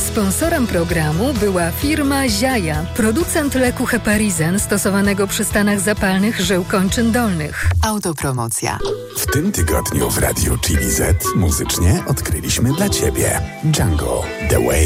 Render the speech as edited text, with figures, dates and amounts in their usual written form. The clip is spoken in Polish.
Sponsorem programu była firma Ziaja, producent leku Heparizen stosowanego przy stanach zapalnych żył kończyn dolnych. Autopromocja. W tym tygodniu w Radiu Chili Z muzycznie odkryliśmy dla Ciebie Django, The Way